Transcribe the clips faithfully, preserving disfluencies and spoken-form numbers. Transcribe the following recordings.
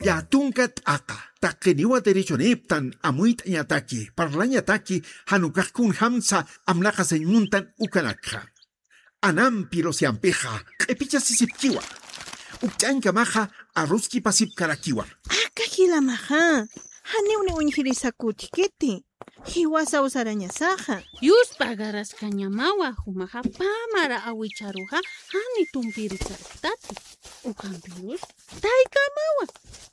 Yatunkat aka, takiniwa derecho neptan, amuit ñataki, parlañataki, hanukakun hamsa, amlaka señuntan ukanakha. Anam pilosiampeja, epicha sisipkiwa. Ukchanka maja, arroski pasip karakiwa. Aka hilamaja, haniune unjirisakutikiti. Hiwasa usarañasaja. Yus pagaras kañamawa, humaja pamara awicharuja, hani tumpiritzartati. Ukampirus, taikamawa.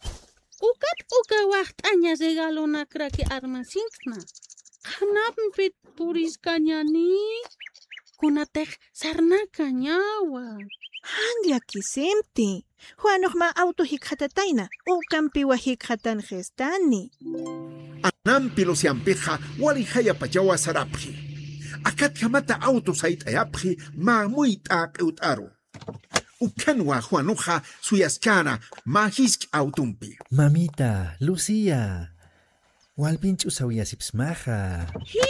Ukat ukawahtaña regalona kraki armasinkna. Hanampit puris kañani. Kunatej sarna kañawa. Handya kisimti. Juanojma auto hikhatataina. Ukampiwa hikhatan gestani. Anam pilosiampeja, wali haya pachawa sarapji. Akat hamata auto sait ayapji, ma muy tak eutaro. Ukanwa Juanoja suyaskana, mahisk autumpi. Mamita, Lucía. Walpinchu sawiyasipsmaja.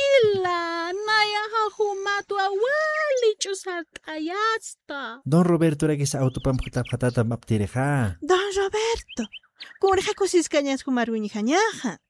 Hila, naya hahumatu awali chusatayasta. Don Roberto regis autopamjutapjatata maptireja. Don Roberto. Kunja kosiscañas humarwiñijañaja.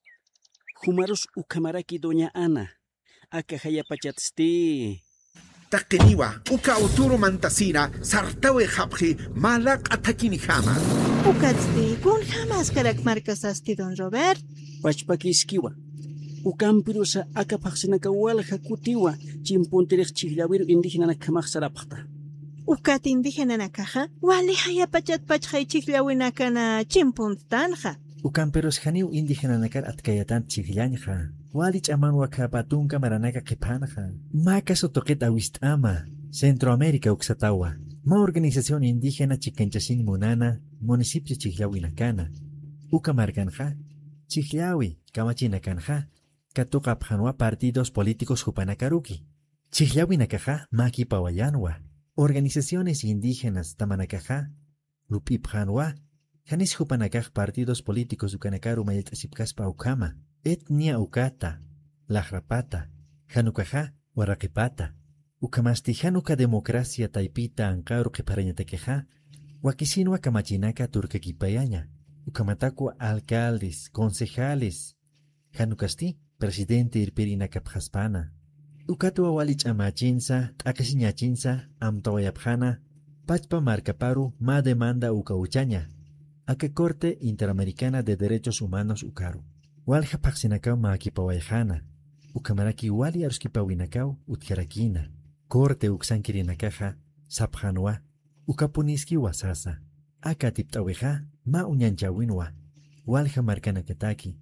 Humarus ukamaraki doña Ana. Akajaya pachatsti. Takiniwa, uka autoro mantasira, sartawe japji, malak atakinijama. Ukatsti, kun jamás karak marcasasti Don Robert. Pachpakiskiwa. Ukampirusa akapaksinaka walja kutiwa, chimpuntirek chihlawiru indígena nakamaksarapakta. Ukat indígena nakaja, wali haya pachat pachjay chihlawinakana chimpuntanja. Ukamperos janiu indígena nakar atkayatan chiglanja. Walich amanwa kapatunka maranaka kipanja. Makaso toquet awistama. Centroamérica uxatawa. Ma organización indígena chikanchasin munana, municipio chiglawinakana. Ukamarkanja. Chihlawi, kamachinakanja. Katukapjanwa partidos políticos jupanakaruki. Chihlawinakaja, makipawayanwa. Organizaciones indígenas tamanakaja. Lupipjanwa. Janis jupanakaj partidos políticos ukanakaru mayeltasipkaspa ukama. Etnia ukata, lahrapata, hanukaja, warakipata. Ukamasti hanuka democracia taipita ankaru kiparañatekeja. Wakisinwa kamachinaka turkakipayaña. Ukamatako alcaldes, concejales. Hanukasti, presidente irpirinakapjaspana. Ukatu awalich amachinsa, takasiñachinsa, amtawayapjana. Pachpa marcaparu ma demanda ukauchaña. Aka Corte Interamericana de Derechos Humanos ukaru. Walja paksinakaw maakipawayjana. Ukamaraki wali aruskipawinakaw utkarakina. Corte uksankirinakaja sapjanwa. Ukapuniski wasasa. Aka tiptaweja ma uñanchawinwa. Walja markanakataki.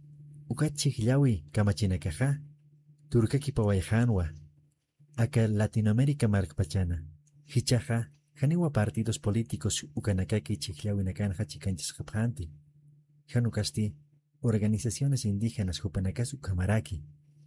Ukachihlawi kamachinakaja. Turkakipawayjanwa. Aka Latinoamérica markpachana. Hichaja janiwa partidos políticos ukanakaki chihlawinakanja chikanchasqapjanti. Janukasti organizaciones indígenas Jupanakas ukamaraki.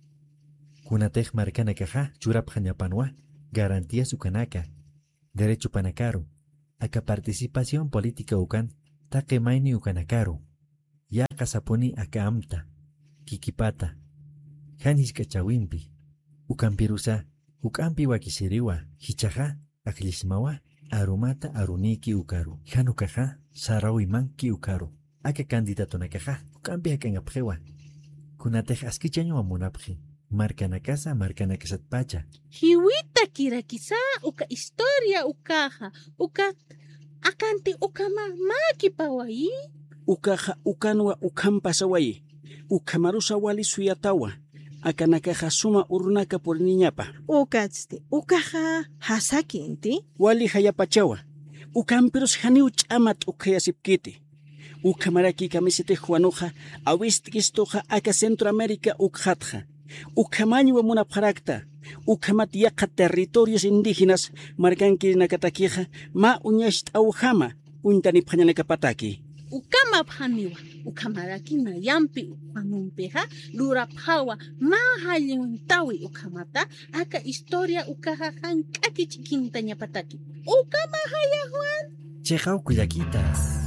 Kunatej markanakaja churapjañapanwa garantías ukanaka. Derecho panakaru. Aka participación política ukan takemaini ukanakaru. Yaka sapuni aka amta. Kikipata. Janis kachawimpi. Ukampirusa. Ukampi wakisiriwa. Hichaja aklismawa. Arumata aruniki ukaru. Janukaja sarawimanki ukaru. Aka candidato nakaja. Ukampi aka ngapjewa. Kunatej askichaño amunapji. Marcanacasa, marcanacasat pacha. Hiwita kirakisa uka historia ukaja. Uka akanti ukama maki pawayi. Ukaja ukanwa ukampasawayi. Ukamarusa wali suyatawa. Akanakaja suma urunaka por niñapa. Ukatsti, ukaja hasakinti. Wali hayapachawa. Ukampiros haniu chamat ukayasipkiti. Ukamaraki kamisete Juanoja, awistkis aka Centroamérica ukhatja. Ukamañi wa munaparakta. Ukamat yaka territorios indígenas markanki nakatakiha ma uñasht aujama untani pañanakapataki. Ukama paniwa, ukamaraki na yampi ukanumpeha, luraphawa ma halyuntawi ukamata, aka historia ukaha hankaki chikinta ñapataki. Ukama haya Juan. Chejau kuyakita.